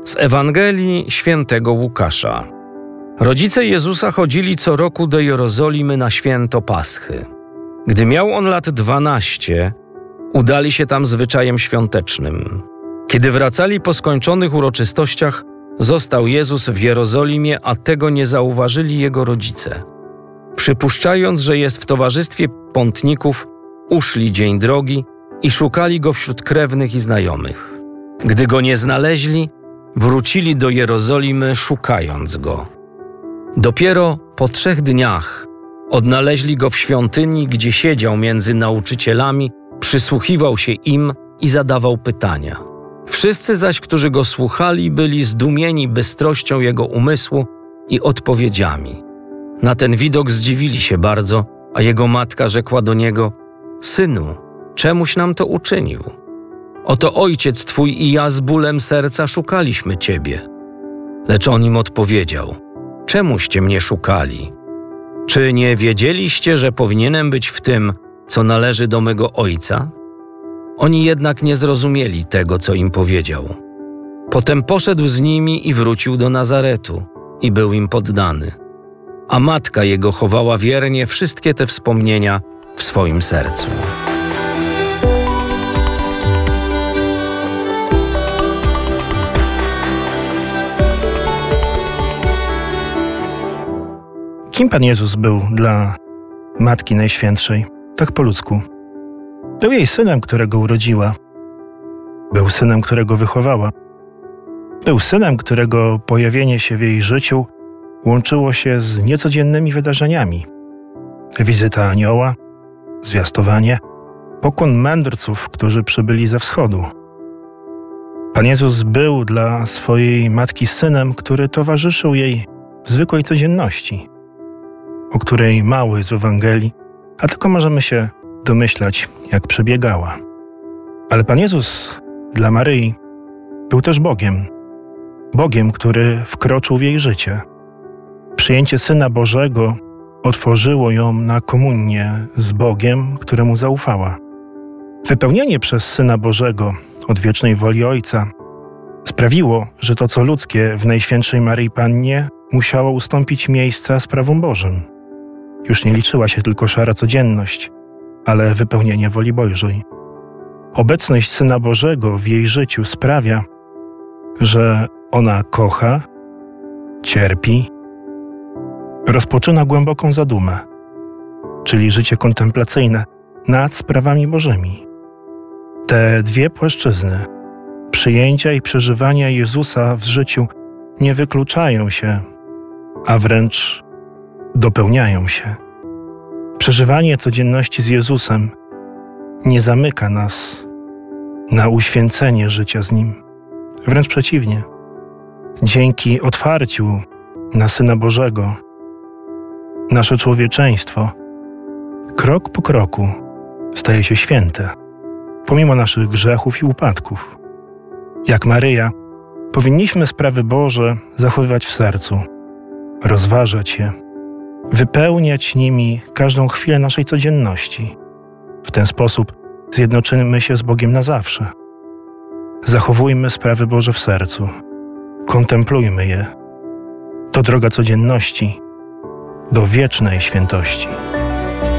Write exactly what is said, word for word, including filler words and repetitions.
Z Ewangelii Świętego Łukasza. Rodzice Jezusa chodzili co roku do Jerozolimy na święto Paschy. Gdy miał on lat dwanaście, udali się tam zwyczajem świątecznym. Kiedy wracali po skończonych uroczystościach, został Jezus w Jerozolimie, a tego nie zauważyli jego rodzice. Przypuszczając, że jest w towarzystwie pątników, uszli dzień drogi i szukali go wśród krewnych i znajomych. Gdy go nie znaleźli, wrócili do Jerozolimy, szukając go. Dopiero po trzech dniach odnaleźli go w świątyni, gdzie siedział między nauczycielami, przysłuchiwał się im i zadawał pytania. Wszyscy zaś, którzy go słuchali, byli zdumieni bystrością jego umysłu i odpowiedziami. Na ten widok zdziwili się bardzo, a jego matka rzekła do niego: „Synu, czemuś nam to uczynił? Oto ojciec twój i ja z bólem serca szukaliśmy ciebie”. Lecz on im odpowiedział: „Czemuście mnie szukali? Czy nie wiedzieliście, że powinienem być w tym, co należy do mego ojca?” Oni jednak nie zrozumieli tego, co im powiedział. Potem poszedł z nimi i wrócił do Nazaretu i był im poddany. A matka jego chowała wiernie wszystkie te wspomnienia w swoim sercu. Kim Pan Jezus był dla Matki Najświętszej, tak po ludzku? Był jej synem, którego urodziła. Był synem, którego wychowała. Był synem, którego pojawienie się w jej życiu łączyło się z niecodziennymi wydarzeniami. Wizyta anioła, zwiastowanie, pokłon mędrców, którzy przybyli ze wschodu. Pan Jezus był dla swojej matki synem, który towarzyszył jej w zwykłej codzienności, o której mało jest w Ewangelii, a tylko możemy się domyślać, jak przebiegała. Ale Pan Jezus dla Maryi był też Bogiem. Bogiem, który wkroczył w jej życie. Przyjęcie Syna Bożego otworzyło ją na komunię z Bogiem, któremu zaufała. Wypełnienie przez Syna Bożego odwiecznej woli Ojca sprawiło, że to, co ludzkie w Najświętszej Maryi Pannie, musiało ustąpić miejsca sprawom Bożym. Już nie liczyła się tylko szara codzienność, ale wypełnienie woli Bożej. Obecność Syna Bożego w jej życiu sprawia, że ona kocha, cierpi, rozpoczyna głęboką zadumę, czyli życie kontemplacyjne nad sprawami Bożymi. Te dwie płaszczyzny, przyjęcia i przeżywania Jezusa w życiu, nie wykluczają się, a wręcz dopełniają się. Przeżywanie codzienności z Jezusem nie zamyka nas na uświęcenie życia z Nim. Wręcz przeciwnie. Dzięki otwarciu na Syna Bożego nasze człowieczeństwo krok po kroku staje się święte, pomimo naszych grzechów i upadków. Jak Maryja, powinniśmy sprawy Boże zachowywać w sercu, rozważać je, wypełniać nimi każdą chwilę naszej codzienności. W ten sposób zjednoczymy się z Bogiem na zawsze. Zachowujmy sprawy Boże w sercu, kontemplujmy je. To droga codzienności do wiecznej świętości.